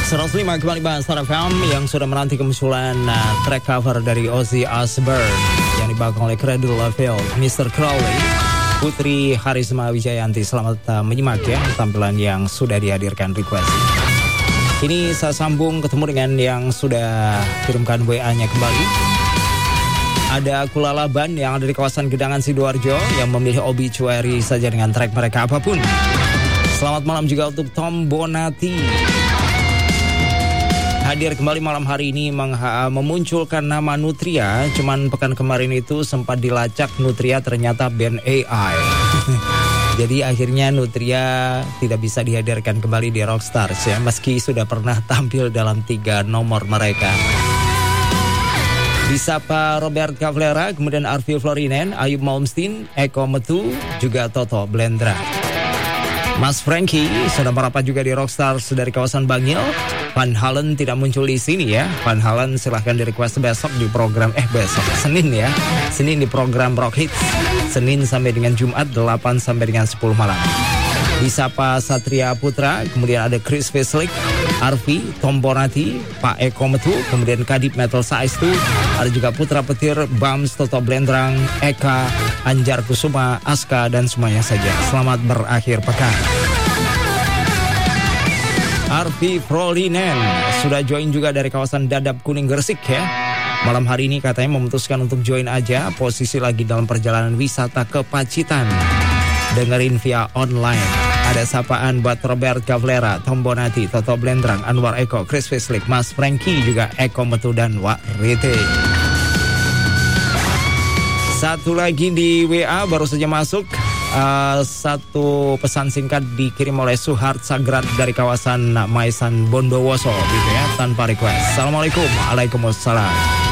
105 kembali bahas FM yang sudah menanti kemunculan track cover dari Ozzy Osbourne yang dibawakan oleh Cradle of Filth, Mr. Crowley, Putri Harisma Wijayanti. Selamat menyimak ya tampilan yang sudah dihadirkan request. Ini saya sambung ketemu dengan yang sudah kirimkan WA-nya kembali. Ada Kulalaban yang ada di kawasan Gedangan Sidoarjo yang memilih obituary saja dengan track mereka apapun. Selamat malam juga untuk Tom Bonati. Hadir kembali malam hari ini memunculkan nama Nutria. Cuman pekan kemarin itu sempat dilacak Nutria ternyata band AI. Jadi akhirnya Nutria tidak bisa dihadirkan kembali di Rockstars ya, meski sudah pernah tampil dalam 3 nomor mereka. Disapa Robert Cavalera, kemudian Arvi Florinen, Ayub Malmsteen, Eko Metu, juga Toto Blendra. Mas Frankie sudah merapat juga di Rockstars dari kawasan Bangil. Van Halen tidak muncul di sini ya. Van Halen silahkan di request besok di program besok Senin ya. Senin di program Rock Hits. Senin sampai dengan Jumat 8 sampai dengan 10 malam. Disapa Satria Putra, kemudian ada Chris Veslik, Arvi, Tom Bonati, Pak Eko Metu, kemudian Kadip Metal Size 2, ada juga Putra Petir, Bams, Toto Blendrang, Eka, Anjar Kusuma, Aska, dan semuanya saja. Selamat berakhir pekan. Arvi Frolinen sudah join juga dari kawasan Dadap Kuning Gresik ya. Malam hari ini katanya memutuskan untuk join aja, posisi lagi dalam perjalanan wisata ke Pacitan. Dengerin via online. Ada sapaan buat Robert Cavalera, Tom Bonati, Toto Blendrang, Anwar Eko, Chris Veslik, Mas Frankie, juga Eko Metu dan Wak Rite. Satu lagi di WA baru saja masuk. Satu pesan singkat dikirim oleh Suhart Sagrat dari kawasan Maisan Bondowoso gitu ya, tanpa request. Assalamualaikum. Waalaikumsalam.